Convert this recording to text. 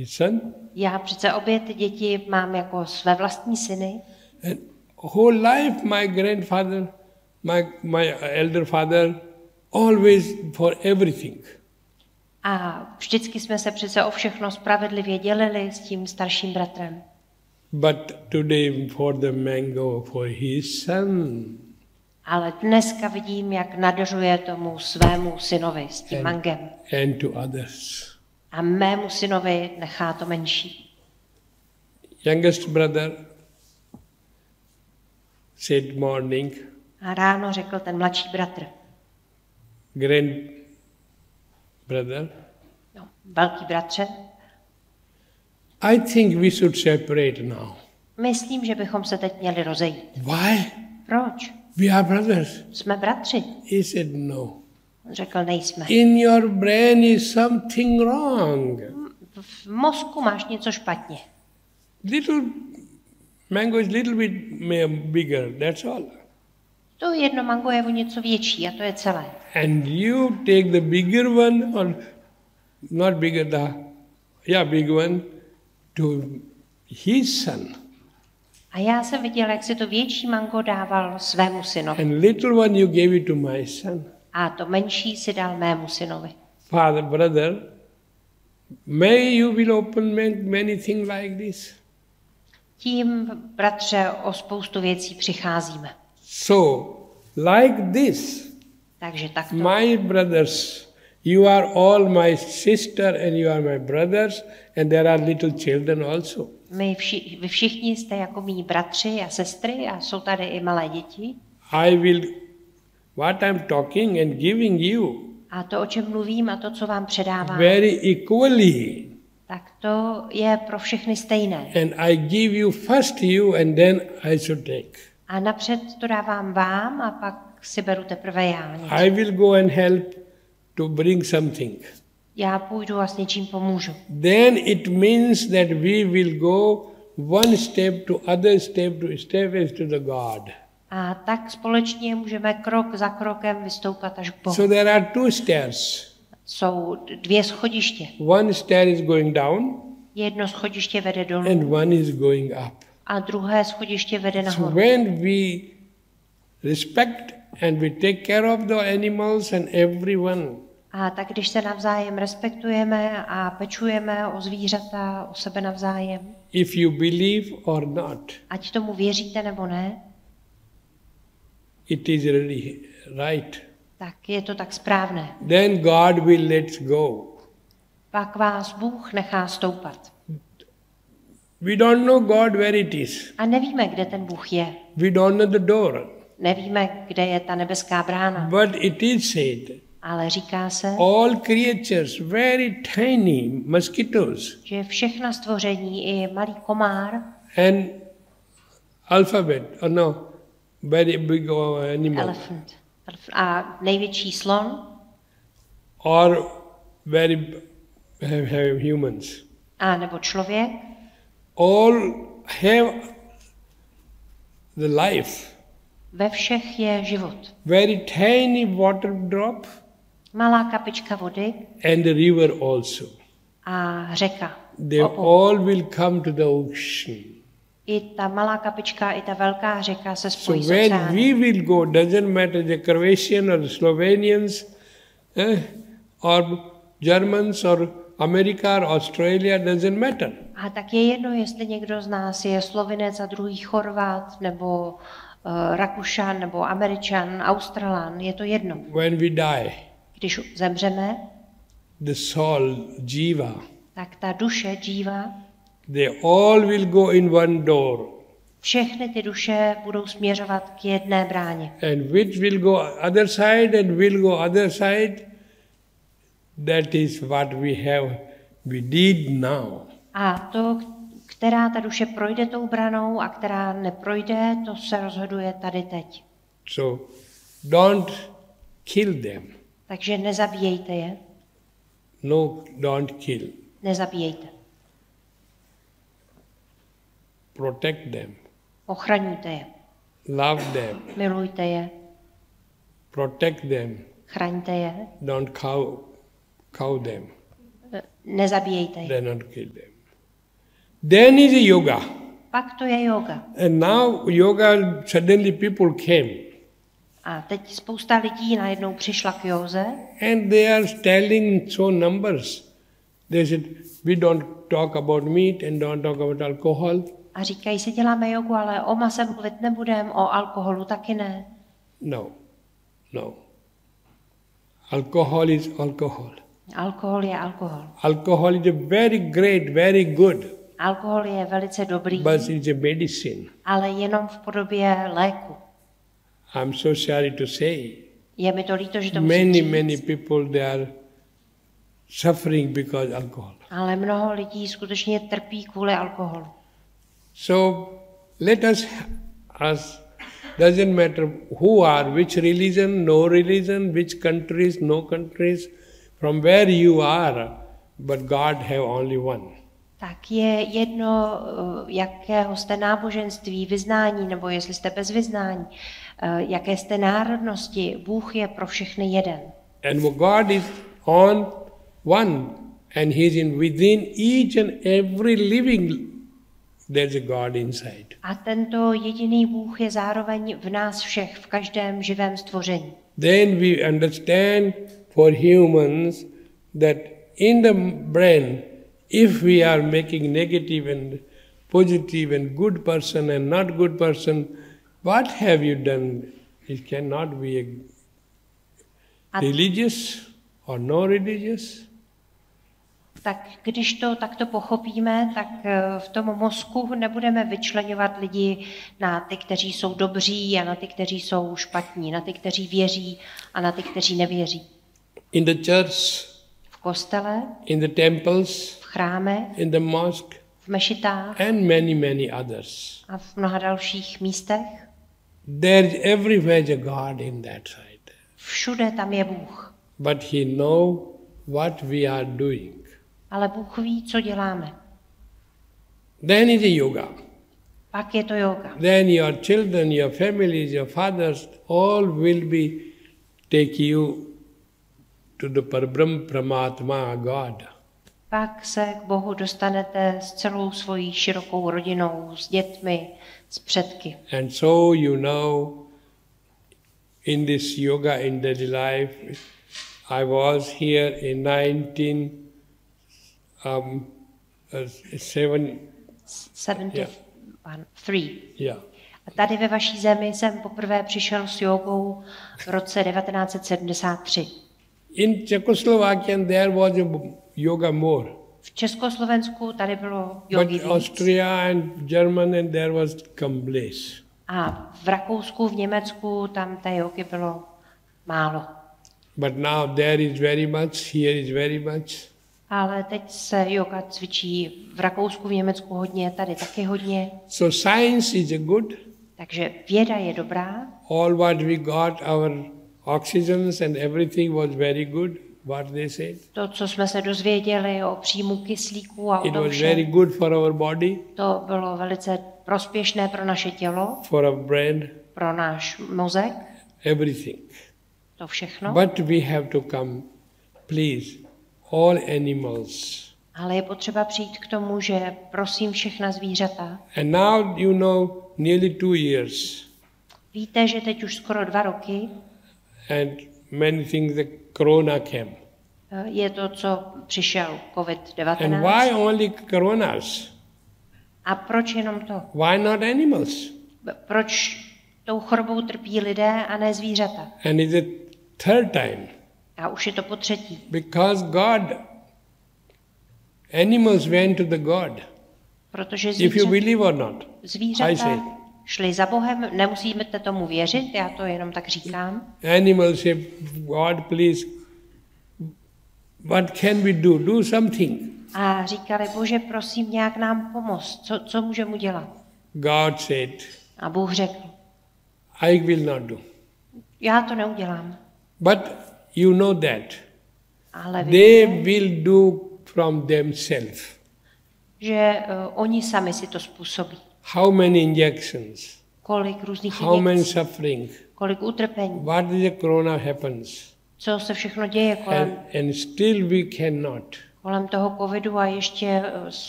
his son. Já přece obě ty děti mám jako své vlastní syny. And whole life my grandfather, my elder father, always for everything. A vždycky jsme se přece o všechno spravedlivě dělili s tím starším bratrem. But today for the mango for his son. Ale dneska vidím, jak nadařuje tomu svému synovi s tím mangem. And to others. A mému synovi nechá to menší. Youngest brother said morning. A ráno řekl ten mladší bratr. Grand brother. No, velký bratře. I think we should separate now. Myslím, že bychom se teď měli rozejít. Why? Proč? We are brothers. Jsme bratři. He said no. On řekl, nejsme. In your brain is something wrong. V mozku máš něco špatně. Little mango is little bit bigger, that's all. To jedno mango je o něco větší a to je celé. And you take the bigger one, or not bigger, big one, to his son. A já jsem viděl, jak si to větší mango dával svému synovi. And little one you gave it to my son. A to menší si dal mému synovi. Father, brother, may you will open many things like this. Tím, bratře, o spoustu věcí přicházíme. So, like this, Takže takto. my brothers, you are all my sister and you are my brothers, and there are little children also. Vy všichni jste jako mý bratři a sestry a jsou tady i malé děti. I will, what I'm talking and giving you, A to, o čem mluvím a to, co vám předávám, very equally. tak to je pro všechny stejné. And I give you first you and then I should take. A napřed to dávám vám a pak si beru teprve já. I will go and help to bring something. Já půjdu a s něčím pomůžu. Then it means that we will go one step to other step to the God. A tak společně můžeme krok za krokem vystoupat až k Bohu. So there are two stairs. Jsou dvě schodiště. One stair is going down Jedno schodiště vede dolů and one is going up. a druhé schodiště vede So nahoru. when we respect and we take care of the animals and everyone, A tak když se navzájem respektujeme a pečujeme o zvířata, o sebe navzájem, if you believe or not, ať tomu věříte nebo ne, it is really right. tak je to tak správné. Then God will let go. Pak vás Bůh nechá stoupat. We don't know God where it is. A nevíme, kde ten Bůh je. We don't know the door. Nevíme, kde je ta nebeská brána. But it is said, Ale říká se, all creatures, very tiny mosquitoes že všechna stvoření, i malý komár and alphabet, very big animal, elephant. A největší slon or very have humans, a nebo člověk, all have the life. ve všech je život. Very tiny water drop Malá kapička vody and the river also. a řeka. They all will come to the ocean. I ta malá kapička, i ta velká řeka se spojí s So when oceánem. we will go, doesn't matter the Croatian or the Slovenians, or Germans or America or Australia, doesn't matter. A tak je jedno, jestli někdo z nás je Slovinec a druhý Chorvat, nebo Rakušan, nebo Američan, Australan, je to jedno. When we die, Když zemřeme, the soul, jiva, tak ta duše, džíva, they all will go in one door. všechny ty duše budou směřovat k jedné bráně. And which will go other side and will go other side, that is what we did now. A to, která ta duše projde tou branou a která neprojde, to se rozhoduje tady teď. So don't kill them. Takže nezabíjejte je, No, don't kill. nezabíjejte. Protect them. Ochraňujte je, Love them. milujte je, Protect them. chraňte je, Don't cow them. nezabíjejte je. Do not kill them. Then is a yoga. Pak to je yoga. And now yoga, suddenly people came. A teď spousta lidí najednou přišla k józe. And they are telling so numbers. They said, we don't talk about meat and don't talk about alcohol. A říkají si, děláme jogu, ale o mase mluvit nebudeme, o alkoholu taky ne. No. Alcohol is alcohol. Alkohol je alkohol. Alcohol is a very great, very good. Alkohol je velice dobrý, But it's a medicine. ale jenom v podobě léku. I'm so sorry to say. Je mi to líto, že to musím říct. Many people, they are suffering because alcohol. Ale mnoho lidí skutečně trpí kvůli alkoholu. So let us doesn't matter who are, which religion, no religion, which countries, no countries, from where you are, but God have only one. Tak je jedno, jakého jste náboženství, vyznání, nebo jestli jste bez vyznání, jaké jste národnosti, Bůh je pro všechny jeden. And God is on one, and He is in within each and every living. There's a God inside. A tento jediný Bůh je zároveň v nás všech, v každém živém stvoření. Then we understand for humans that in the brain, if we are making negative and positive and good person and not good person, what have you done? It cannot be religious or no religious. Tak když to takto pochopíme, tak v tom mozku nebudeme vyčleňovat lidi na ty, kteří jsou dobří a na ty, kteří jsou špatní, na ty, kteří věří a na ty, kteří nevěří. In the church, v kostele, in the temples, v chrámech, in the mosque, v mešitách and many others. A v mnoha dalších místech. There is everywhere a God in that side. Všude tam je Bůh. But He know what we are doing. Ale Bůh ví, co děláme. Then is a yoga. Pak je to yoga. Then your children, your families, your fathers, all will be take you to the Parabrahm Paramatma, God. Pak se k Bohu dostanete s celou svojí širokou rodinou, s dětmi, s předky. And so you know, in this yoga in daily life, I was here in 1973. Yeah. A tady ve vaší zemi jsem poprvé přišel s jogou v roce 1973. In Czechoslovakia there was a yoga more. V Československu tady bylo jogi But víc. Austria and Germany and there was less. A v Rakousku, v Německu tam té jogy bylo málo. But now there is very much, here is very much. Ale teď se yoga cvičí v Rakousku, v Německu hodně, tady taky hodně. So science is a good. Takže věda je dobrá. All what we got, our oxygens and everything was very good, what they said. To, co jsme se dozvěděli o příjmu kyslíku a o It tom was very všem, good for our body, to bylo velice prospěšné pro naše tělo, for our brain, pro náš mozek, everything. to všechno. But we have to come, please, all animals. Ale je potřeba přijít k tomu, že prosím všechna zvířata. And now you know nearly 2 years. Víte, že teď už skoro 2 roky And many things, the corona came. je to, co přišel And COVID-19. why only coronas? A proč jenom to? Why not animals? Proč tou chorobou trpí lidé a ne zvířata? And it's the third time. A už je to po třetí. Because God, animals went to the God. Protože If you believe or not, I say. zvířata šli za Bohem, nemusíte tomu věřit, já to jenom tak říkám. Animals say, God, please, what can we do? Do something. A říkali, Bože, prosím, nějak nám pomoct, co můžeme udělat? God said, A Bůh řekl, I will not do. já to neudělám. But you know that. Ale They víte, will do from themselves. že oni sami si to způsobí. How many injections? Kolik různých How many injekcí, suffering? kolik utrpení, What is the corona happens? co se všechno děje kolem. And still we cannot. kolem toho covidu a ještě